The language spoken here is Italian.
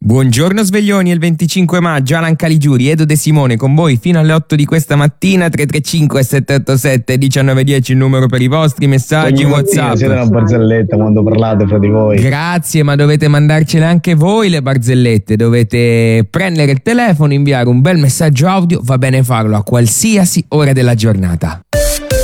Buongiorno sveglioni, è il 25 maggio, Alan Caligiuri, Edo De Simone con voi fino alle 8 di questa mattina. 335 787 1910 il numero per i vostri messaggi WhatsApp. Siete una barzelletta quando parlate fra di voi. Grazie, ma dovete mandarcele anche voi le barzellette. Dovete prendere il telefono, inviare un bel messaggio audio, va bene farlo a qualsiasi ora della giornata.